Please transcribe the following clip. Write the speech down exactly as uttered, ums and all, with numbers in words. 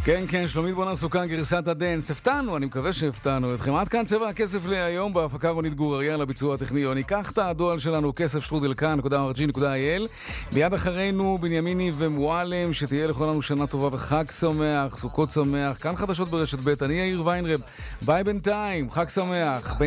כן, כן, שלומית בונה סוכן, גרסת הדנס. הפתענו, אני מקווה שהפתענו אתכם. עד כאן צבע הכסף להיום, בהפקה רונית גור אריה, לביצוע הטכניוני. קח את הדואל שלנו, כסף שטרודל כאן נקודה אור ג'י נקודה איי אל. מיד אחרינו, בנימיני ומואלם, שתהיה לכל לנו שנה טובה וחג שמח, סוכות שמח. כאן חדשות ברשת ב', אני יאיר ויינרב. ביי בינתיים, חג שמח.